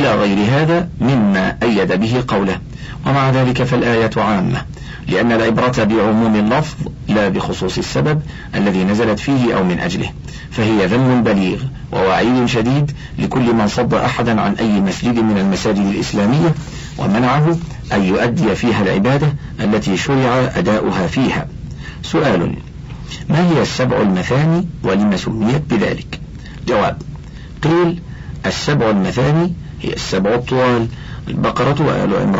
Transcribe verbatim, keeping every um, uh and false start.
إلى غير هذا مما أيد به قوله. ومع ذلك فالآية عامة، لأن العبرة بعموم اللفظ لا بخصوص السبب الذي نزلت فيه أو من أجله، فهي ذم بليغ ووعيد شديد لكل من صد أحدا عن أي مسجد من المساجد الإسلامية ومنعه أن يؤدي فيها العبادة التي شرع أداؤها فيها. سؤال: ما هي السبع المثاني ولم سميت بذلك؟ جواب: قيل: السبع المثاني هي السبع الطوال: البقرة وآل عمران